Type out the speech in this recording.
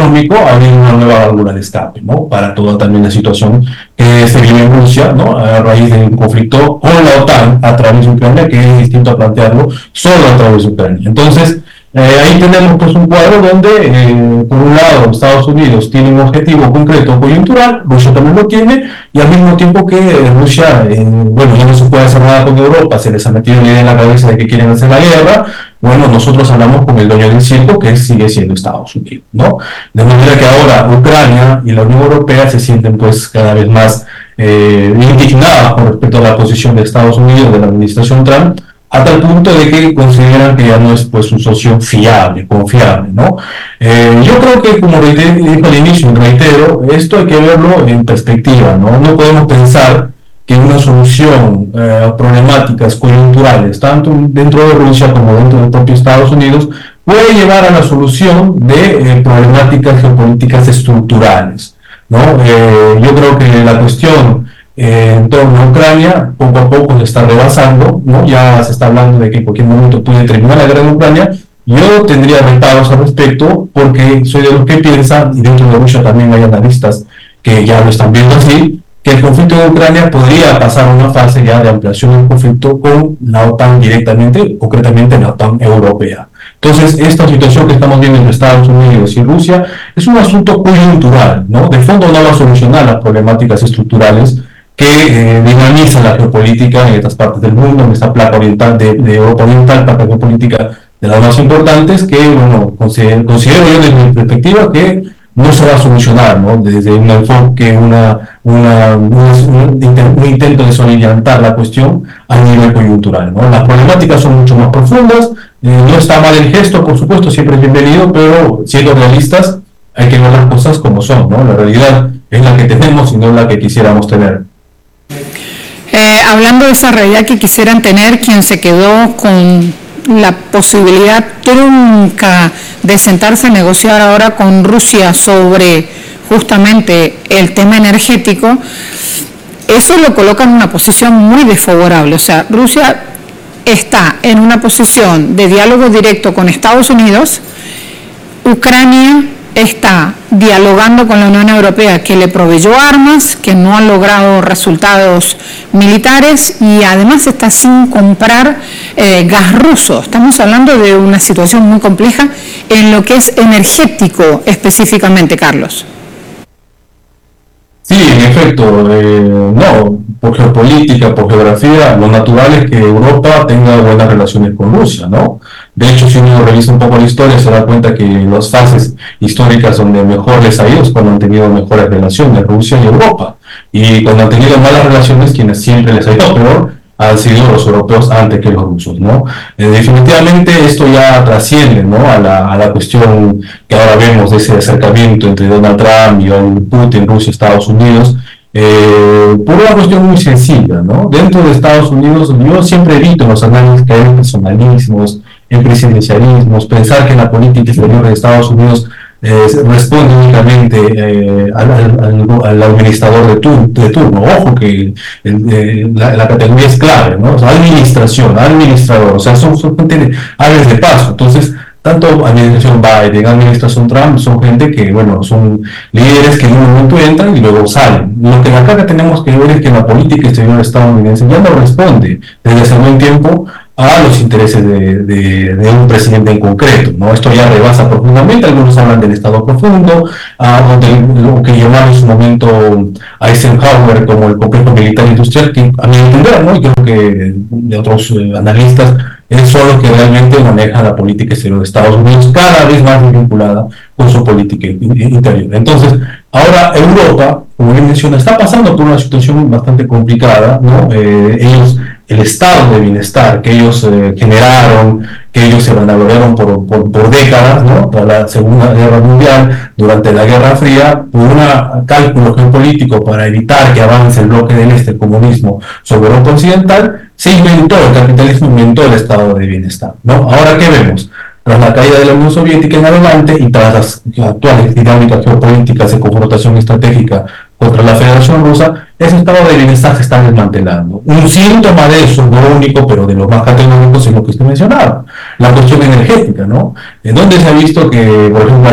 económico, abrir una nueva válvula de escape, ¿no? Para toda también la situación que se vive en Rusia, ¿no? A raíz del conflicto con la OTAN a través de Ucrania, que es distinto a plantearlo solo a través de Ucrania. Entonces, ahí tenemos pues un cuadro donde, por un lado, Estados Unidos tiene un objetivo concreto coyuntural, Rusia también lo tiene, y al mismo tiempo que Rusia, bueno, ya no se puede hacer nada con Europa, se les ha metido la idea en la cabeza de que quieren hacer la guerra. Bueno, nosotros hablamos con el dueño del circo, que sigue siendo Estados Unidos, ¿no? De manera que ahora Ucrania y la Unión Europea se sienten pues cada vez más indignadas con respecto a la posición de Estados Unidos, de la administración Trump, a tal punto de que consideran que ya no es pues un socio fiable, confiable, ¿no? Yo creo que, como dije al inicio, reitero, esto hay que verlo en perspectiva, ¿no? No podemos pensar que una solución a problemáticas coyunturales, tanto dentro de Rusia como dentro del propio Estados Unidos, puede llevar a la solución de problemáticas geopolíticas estructurales, ¿no? Yo creo que la cuestión en torno a Ucrania poco a poco se está rebasando, ¿no? Ya se está hablando de que en cualquier momento puede terminar la guerra en Ucrania. Yo tendría reparos al respecto, porque soy de los que piensan, y dentro de Rusia también hay analistas que ya lo están viendo así, que el conflicto de Ucrania podría pasar a una fase ya de ampliación del conflicto con la OTAN directamente, concretamente la OTAN europea. Entonces, esta situación que estamos viendo entre Estados Unidos y Rusia es un asunto coyuntural, ¿no? De fondo no va a solucionar las problemáticas estructurales que dinamizan la geopolítica en estas partes del mundo, en esta placa oriental de Europa Oriental, placa geopolítica de las más importantes, que, bueno, considero yo desde mi perspectiva que no se va a solucionar, ¿no? Desde un enfoque, un intento de soliviantar la cuestión a nivel coyuntural, ¿no? Las problemáticas son mucho más profundas, no está mal el gesto, por supuesto, siempre es bienvenido, pero siendo realistas hay que ver las cosas como son, ¿no? La realidad es la que tenemos y no la que quisiéramos tener. Hablando de esa realidad que quisieran tener, quien se quedó con la posibilidad trunca de sentarse a negociar ahora con Rusia sobre justamente el tema energético, eso lo coloca en una posición muy desfavorable. O sea, Rusia está en una posición de diálogo directo con Estados Unidos, Ucrania está dialogando con la Unión Europea, que le proveyó armas, que no han logrado resultados militares, y además está sin comprar gas ruso. Estamos hablando de una situación muy compleja en lo que es energético específicamente, Carlos. Sí, en efecto, no, por geopolítica, por geografía, lo natural es que Europa tenga buenas relaciones con Rusia, ¿no? De hecho, si uno revisa un poco la historia, se da cuenta que las fases históricas donde mejor les ha ido es cuando han tenido mejores relaciones, Rusia y Europa. Y cuando han tenido malas relaciones, quienes siempre les ha ido peor han sido los europeos antes que los rusos, ¿no? Definitivamente esto ya trasciende, ¿no? a la cuestión que ahora vemos de ese acercamiento entre Donald Trump y Putin, Rusia y Estados Unidos, por una cuestión muy sencilla, ¿no? Dentro de Estados Unidos, yo siempre evito en los análisis que hay en personalismos, en presidencialismos, pensar que la política exterior de Estados Unidos responde únicamente al administrador de turno. Ojo que la categoría es clave, ¿no? O sea, administración, administrador, o sea, son gente aves de paso. Entonces, tanto administración Biden, administración Trump, son gente que, bueno, son líderes que en un momento entran y luego salen. Lo que acá tenemos que ver es que la política exterior estadounidense ya no responde desde hace buen tiempo a los intereses de un presidente en concreto, ¿no? Esto ya rebasa profundamente, algunos hablan del Estado profundo, lo que llamaron en su momento Eisenhower como el complejo militar industrial, que a mi entender, ¿no? Y creo que de otros analistas, son los que realmente manejan la política exterior de Estados Unidos, cada vez más vinculada con su política interior. Entonces, ahora Europa, como bien menciona, está pasando por una situación bastante complicada, ¿no? El estado de bienestar que ellos generaron, que ellos se vanagloriaron por décadas, ¿no? Tras la Segunda Guerra Mundial, durante la Guerra Fría, por un cálculo geopolítico para evitar que avance el bloque del este, el comunismo, sobre Europa Occidental, se inventó el capitalismo, inventó el estado de bienestar, ¿no? Ahora, ¿qué vemos? Tras la caída de la Unión Soviética en adelante y tras las actuales dinámicas geopolíticas de confrontación estratégica contra la Federación Rusa, ese estado de bienestar se está desmantelando. Un síntoma de eso, no único, pero de los más categóricos, es lo que usted mencionaba, la cuestión energética, ¿no? Donde se ha visto que, por ejemplo,